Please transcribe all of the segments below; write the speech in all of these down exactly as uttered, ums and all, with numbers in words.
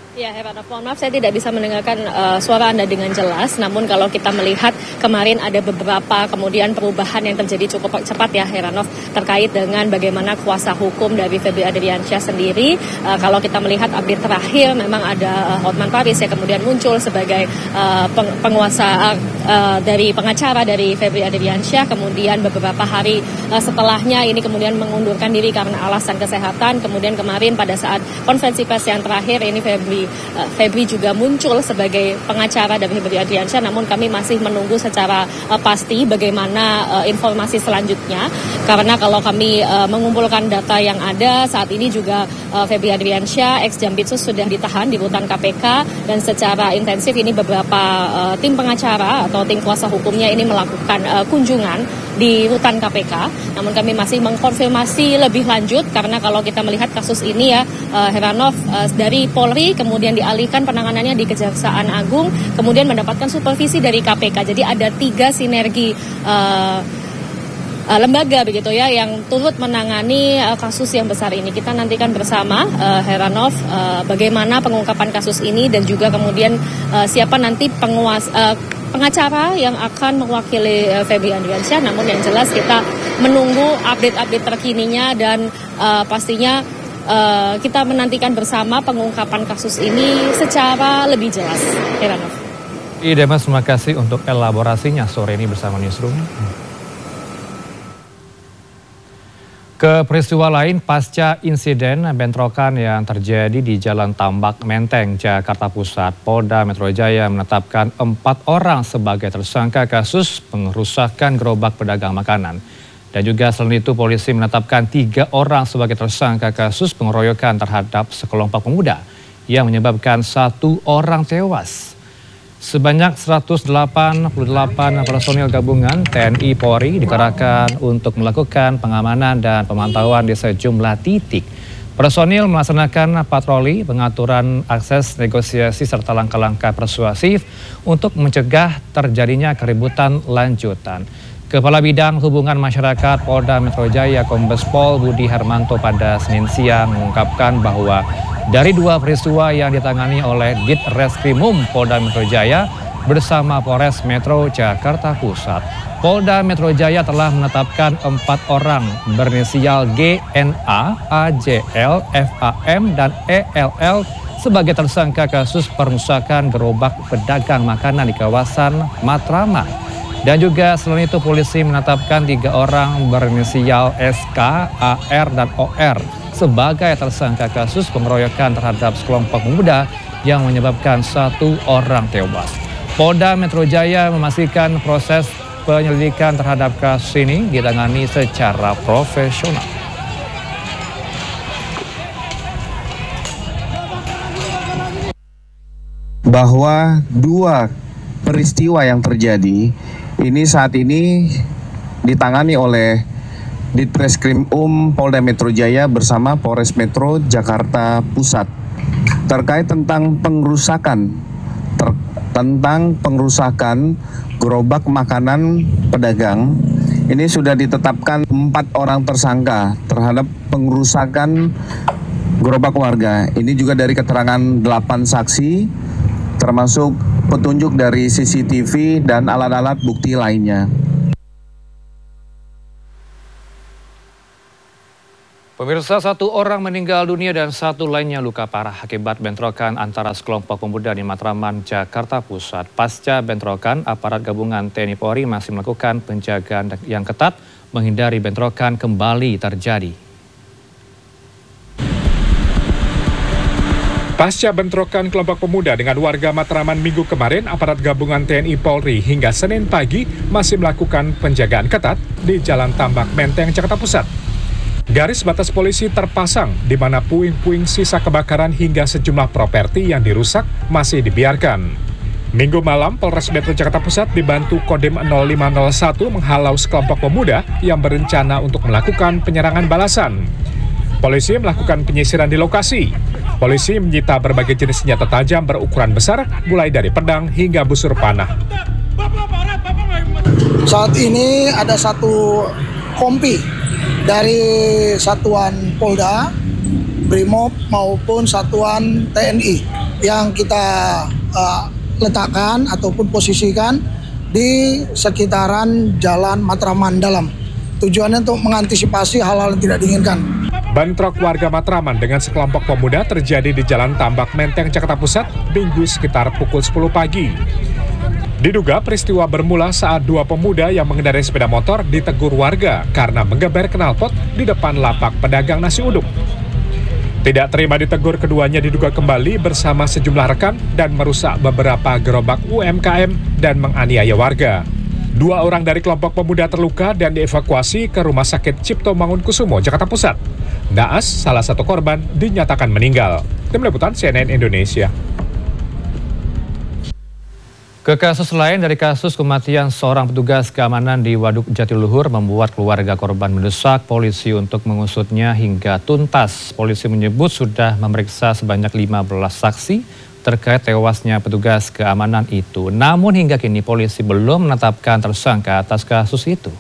Ya, Heranov, mohon maaf saya tidak bisa mendengarkan uh, suara Anda dengan jelas. Namun kalau kita melihat kemarin ada beberapa kemudian perubahan yang terjadi cukup cepat ya, Heranov, terkait dengan bagaimana kuasa hukum dari Febri Adriansyah sendiri. Uh, kalau kita melihat update terakhir, memang ada uh, Hotman Paris yang kemudian muncul sebagai uh, peng- penguasa uh, dari pengacara dari Febri Adriansyah. Kemudian beberapa hari uh, setelahnya ini kemudian mengundurkan diri karena alasan kesehatan. Kemudian kemarin pada saat konferensi pers yang terakhir ini Febri Uh, Febri juga muncul sebagai pengacara dari Febri Adriansyah, namun kami masih menunggu secara uh, pasti bagaimana uh, informasi selanjutnya, karena kalau kami uh, mengumpulkan data yang ada saat ini juga uh, Febri Adriansyah ex Jampitsus sudah ditahan di rutan K P K, dan secara intensif ini beberapa uh, tim pengacara atau tim kuasa hukumnya ini melakukan uh, kunjungan di rutan K P K. Namun kami masih mengkonfirmasi lebih lanjut, karena kalau kita melihat kasus ini ya uh, Heranov, uh, dari Polri kemudian dialihkan penanganannya di Kejaksaan Agung, kemudian mendapatkan supervisi dari K P K. Jadi ada tiga sinergi uh, uh, lembaga begitu ya yang turut menangani uh, kasus yang besar ini. Kita nantikan bersama uh, Heranov uh, bagaimana pengungkapan kasus ini, dan juga kemudian uh, siapa nanti penguasa uh, pengacara yang akan mewakili uh, Febri Adriansyah. Namun yang jelas kita menunggu update-update terkininya, dan uh, pastinya uh, kita menantikan bersama pengungkapan kasus ini secara lebih jelas. Heranov. Iya, Mas, terima kasih untuk elaborasinya sore ini bersama Newsroom. Ke peristiwa lain pasca insiden bentrokan yang terjadi di Jalan Tambak Menteng, Jakarta Pusat, Polda Metro Jaya menetapkan empat orang sebagai tersangka kasus pengerusakan gerobak pedagang makanan. Dan juga selain itu polisi menetapkan tiga orang sebagai tersangka kasus pengeroyokan terhadap sekelompok pemuda yang menyebabkan satu orang tewas. Sebanyak seratus delapan puluh delapan personil gabungan T N I Polri dikerahkan untuk melakukan pengamanan dan pemantauan di sejumlah titik. Personil melaksanakan patroli, pengaturan akses negosiasi serta langkah-langkah persuasif untuk mencegah terjadinya keributan lanjutan. Kepala Bidang Hubungan Masyarakat Polda Metro Jaya Kombes Pol Budi Hermanto pada Senin siang mengungkapkan bahwa dari dua peristiwa yang ditangani oleh Ditreskrimum Polda Metro Jaya bersama Polres Metro Jakarta Pusat, Polda Metro Jaya telah menetapkan empat orang berinisial G N A, A J L, F A M, dan E L L sebagai tersangka kasus perusakan gerobak pedagang makanan di kawasan Matraman. Dan juga selain itu polisi menetapkan tiga orang berinisial S K, A R, dan O R sebagai tersangka kasus pengeroyokan terhadap sekelompok pemuda yang menyebabkan satu orang tewas. Polda Metro Jaya memastikan proses penyelidikan terhadap kasus ini ditangani secara profesional. Bahwa dua peristiwa yang terjadi ini saat ini ditangani oleh Ditreskrimum Polda Metro Jaya bersama Polres Metro Jakarta Pusat terkait tentang pengerusakan ter, tentang pengerusakan gerobak makanan pedagang. Ini sudah ditetapkan empat orang tersangka terhadap pengerusakan gerobak warga. Ini juga dari keterangan delapan saksi, termasuk petunjuk dari C C T V dan alat-alat bukti lainnya. Pemirsa, satu orang meninggal dunia dan satu lainnya luka parah akibat bentrokan antara sekelompok pemuda di Matraman, Jakarta Pusat. Pasca bentrokan, aparat gabungan T N I Polri masih melakukan penjagaan yang ketat menghindari bentrokan kembali terjadi. Pasca bentrokan kelompok pemuda dengan warga Matraman minggu kemarin, aparat gabungan T N I Polri hingga Senin pagi masih melakukan penjagaan ketat di Jalan Tambak Menteng, Jakarta Pusat. Garis batas polisi terpasang di mana puing-puing sisa kebakaran hingga sejumlah properti yang dirusak masih dibiarkan. Minggu malam, Polres Metro Jakarta Pusat dibantu Kodim nol lima nol satu menghalau sekelompok pemuda yang berencana untuk melakukan penyerangan balasan. Polisi melakukan penyisiran di lokasi. Polisi menyita berbagai jenis senjata tajam berukuran besar, mulai dari pedang hingga busur panah. Saat ini ada satu kompi dari Satuan Polda BRIMOB maupun satuan T N I yang kita uh, letakkan ataupun posisikan di sekitaran Jalan Matraman Dalam. Tujuannya untuk mengantisipasi hal-hal yang tidak diinginkan. Bentrok warga Matraman dengan sekelompok pemuda terjadi di Jalan Tambak Menteng, Jakarta Pusat, Minggu sekitar pukul sepuluh pagi. Diduga peristiwa bermula saat dua pemuda yang mengendarai sepeda motor ditegur warga karena menggeber knalpot di depan lapak pedagang nasi uduk. Tidak terima ditegur, keduanya diduga kembali bersama sejumlah rekan dan merusak beberapa gerobak U M K M dan menganiaya warga. Dua orang dari kelompok pemuda terluka dan dievakuasi ke Rumah Sakit Cipto Mangunkusumo, Jakarta Pusat. Naas, salah satu korban, dinyatakan meninggal. Tim Liputan C N N Indonesia. Ke kasus lain, dari kasus kematian seorang petugas keamanan di Waduk Jatiluhur membuat keluarga korban mendesak polisi untuk mengusutnya hingga tuntas. Polisi menyebut sudah memeriksa sebanyak lima belas saksi terkait tewasnya petugas keamanan itu. Namun hingga kini polisi belum menetapkan tersangka atas kasus itu.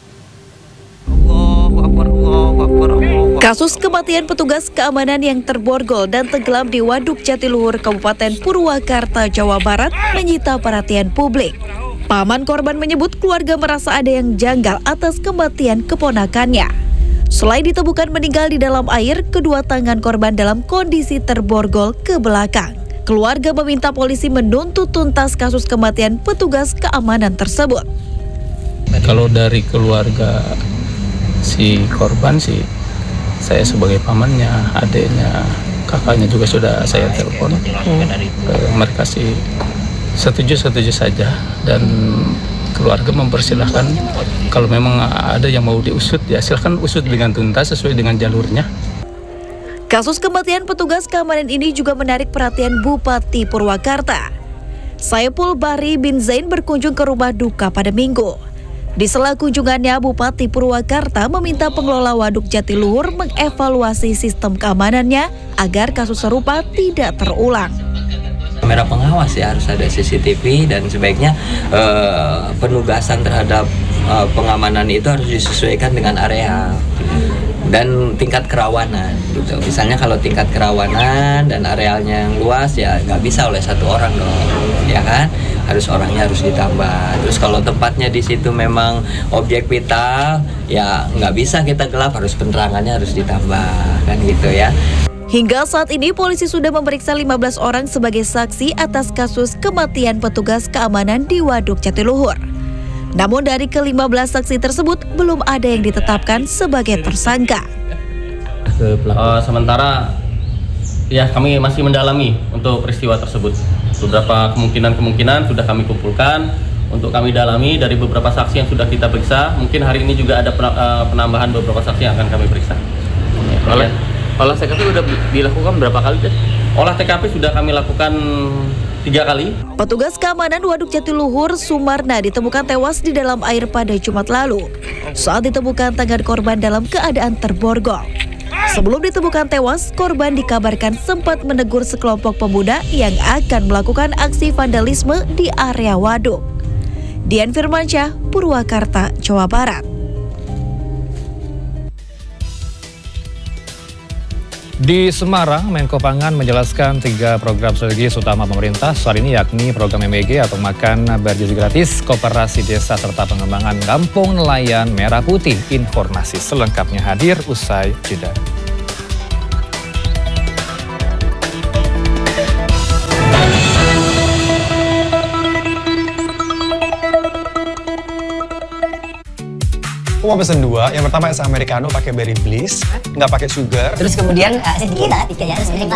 Kasus kematian petugas keamanan yang terborgol dan tenggelam di Waduk Jatiluhur, Kabupaten Purwakarta, Jawa Barat menyita perhatian publik. Paman korban menyebut keluarga merasa ada yang janggal atas kematian keponakannya. Selain ditemukan meninggal di dalam air, kedua tangan korban dalam kondisi terborgol ke belakang. Keluarga meminta polisi menuntut tuntas kasus kematian petugas keamanan tersebut. Kalau dari keluarga si korban sih, saya sebagai pamannya, adiknya, kakaknya juga sudah saya telepon. Hmm. E, mereka sih setuju-setuju saja dan keluarga mempersilahkan kalau memang ada yang mau diusut ya silahkan usut dengan tuntas sesuai dengan jalurnya. Kasus kematian petugas keamanan ini juga menarik perhatian Bupati Purwakarta. Saiful Bahri bin Zain berkunjung ke rumah duka pada Minggu. Di sela kunjungannya, Bupati Purwakarta meminta pengelola Waduk Jatiluhur mengevaluasi sistem keamanannya agar kasus serupa tidak terulang. Kamera pengawas ya, harus ada C C T V dan sebaiknya eh, penugasan terhadap eh, pengamanan itu harus disesuaikan dengan area dan tingkat kerawanan gitu. Misalnya kalau tingkat kerawanan dan arealnya yang luas ya nggak bisa oleh satu orang dong, ya kan? Harus orangnya harus ditambah. Terus kalau tempatnya di situ memang objek vital, ya nggak bisa kita gelap, harus penerangannya harus ditambah, kan gitu ya. Hingga saat ini polisi sudah memeriksa lima belas orang sebagai saksi atas kasus kematian petugas keamanan di Waduk Jatiluhur. Namun dari ke lima belas saksi tersebut belum ada yang ditetapkan sebagai tersangka. Uh, sementara ya kami masih mendalami untuk peristiwa tersebut. Beberapa kemungkinan-kemungkinan sudah kami kumpulkan untuk kami dalami dari beberapa saksi yang sudah kita periksa. Mungkin hari ini juga ada penambahan beberapa saksi yang akan kami periksa. Oleh olah T K P sudah dilakukan berapa kali? Olah T K P sudah kami lakukan tiga kali. Petugas keamanan Waduk Jatiluhur, Sumarna, ditemukan tewas di dalam air pada Jumat lalu. Saat ditemukan tangan korban dalam keadaan terborgol. Sebelum ditemukan tewas, korban dikabarkan sempat menegur sekelompok pemuda yang akan melakukan aksi vandalisme di area waduk. Dian Firmansyah, Purwakarta, Jawa Barat. Di Semarang, Menko Pangan menjelaskan tiga program strategis utama pemerintah saat ini, yakni program M B G atau Makan Bergizi Gratis, Koperasi Desa, serta pengembangan Kampung Nelayan Merah Putih. Informasi selengkapnya hadir usai jeda. Aku mau pesen dua, yang pertama es americano pakai berry bliss, nggak pakai sugar. Terus kemudian uh, sedikit lah, tiga ya, terus kemudian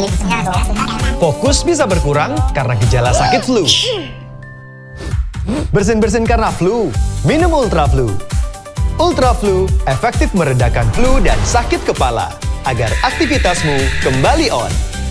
fokus bisa berkurang karena gejala sakit flu. Bersin-bersin karena flu, minum Ultra Flu. Ultra Flu efektif meredakan flu dan sakit kepala agar aktivitasmu kembali on.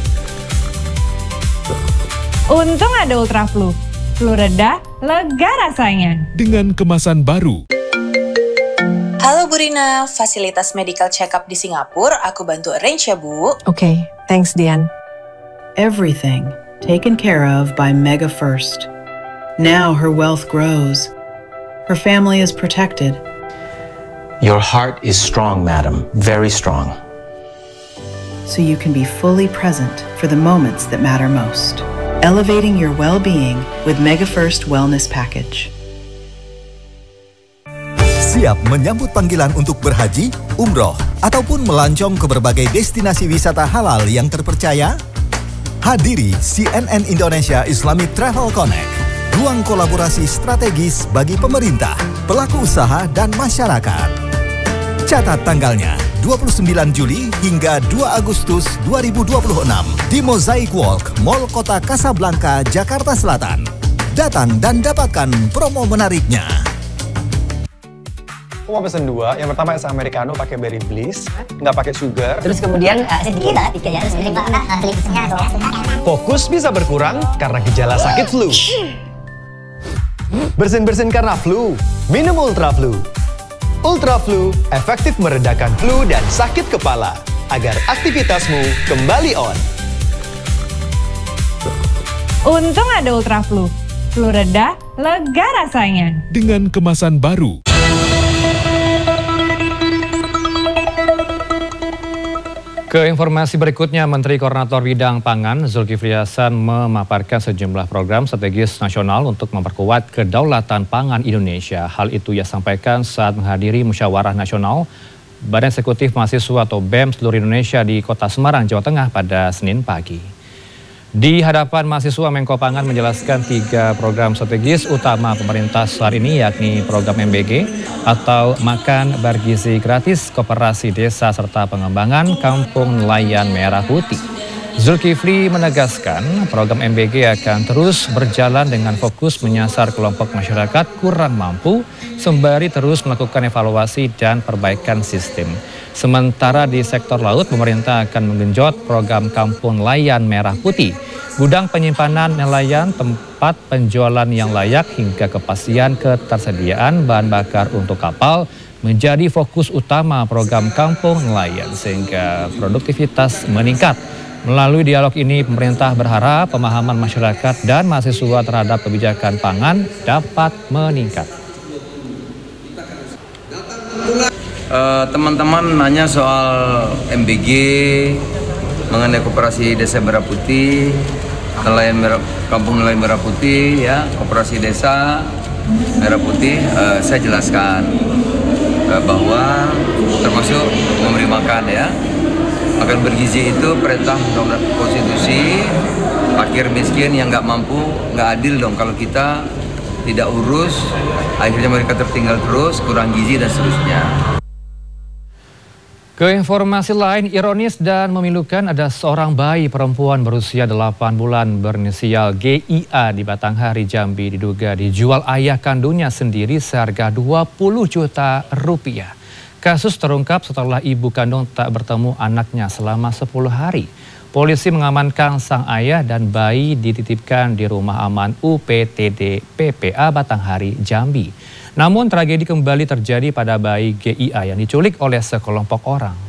Untung ada Ultra Flu. Flu reda, lega rasanya. Dengan kemasan baru. Halo Bu Rina, fasilitas medical check-up di Singapura aku bantu arrange ya Bu. Oke, okay, thanks Dian. Everything taken care of by Mega First. Now her wealth grows. Her family is protected. Your heart is strong, madam. Very strong. so you can be fully present for the moments that matter most. Elevating your well-being with MegaFirst Wellness Package. Siap menyambut panggilan untuk berhaji, umroh, ataupun melancong ke berbagai destinasi wisata halal yang terpercaya? Hadiri C N N Indonesia Islamic Travel Connect, ruang kolaborasi strategis bagi pemerintah, pelaku usaha, dan masyarakat. Catat tanggalnya, dua puluh sembilan Juli hingga dua Agustus dua ribu dua puluh enam di Mosaic Walk, Mall Kota Kasablanka, Jakarta Selatan. Datang dan dapatkan promo menariknya. Aku mau pesen dua, yang pertama es americano pakai berry bliss, nggak pakai sugar. Terus kemudian uh, sedikit lah, tiga ya, terus lima Fokus bisa berkurang karena gejala sakit flu. Bersin-bersin karena flu, minum Ultra Flu. Ultra Flu efektif meredakan flu dan sakit kepala agar aktivitasmu kembali on. Untung ada Ultra Flu. Flu reda, lega rasanya. Dengan kemasan baru. Ke informasi berikutnya, Menteri Koordinator Bidang Pangan Zulkifli Hasan memaparkan sejumlah program strategis nasional untuk memperkuat kedaulatan pangan Indonesia. Hal itu ia sampaikan saat menghadiri Musyawarah Nasional Badan Eksekutif Mahasiswa atau B E M seluruh Indonesia di Kota Semarang, Jawa Tengah pada Senin pagi. Di hadapan mahasiswa, Menko Pangan menjelaskan tiga program strategis utama pemerintah saat ini, yakni program M B G atau Makan Bergizi Gratis, Koperasi Desa, serta pengembangan Kampung Nelayan Merah Putih. Zulkifli menegaskan program M B G akan terus berjalan dengan fokus menyasar kelompok masyarakat kurang mampu, sembari terus melakukan evaluasi dan perbaikan sistem. Sementara di sektor laut, pemerintah akan menggenjot program Kampung Nelayan Merah Putih, gudang penyimpanan nelayan, tempat penjualan yang layak, hingga kepastian ketersediaan bahan bakar untuk kapal menjadi fokus utama program Kampung Nelayan sehingga produktivitas meningkat. Melalui dialog ini, pemerintah berharap pemahaman masyarakat dan mahasiswa terhadap kebijakan pangan dapat meningkat. Teman-teman uh, nanya soal M B G mengenai Koperasi Desa Merah Putih, nelayan merah, Kampung Nelayan Merah Putih, ya, Koperasi Desa Merah Putih. Uh, saya jelaskan uh, bahwa termasuk memberi makan, ya, makan bergizi itu perintah konstitusi. Fakir miskin yang nggak mampu, nggak adil dong kalau kita tidak urus, akhirnya mereka tertinggal terus, kurang gizi dan seterusnya. Ke informasi lain, ironis dan memilukan, ada seorang bayi perempuan berusia delapan bulan berinisial G I A di Batanghari, Jambi diduga dijual ayah kandungnya sendiri seharga dua puluh juta rupiah. Kasus terungkap setelah ibu kandung tak bertemu anaknya selama sepuluh hari. Polisi mengamankan sang ayah dan bayi dititipkan di rumah aman U P T D P P A Batanghari, Jambi. Namun tragedi kembali terjadi pada bayi G I A yang diculik oleh sekelompok orang.